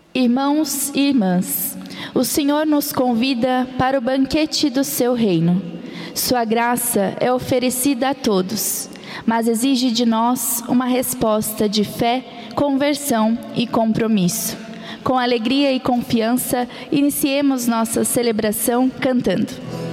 Irmãos e irmãs, o Senhor nos convida para o banquete do seu reino. Sua graça é oferecida a todos, mas exige de nós uma resposta de fé, conversão e compromisso. Com alegria e confiança, iniciemos nossa celebração cantando.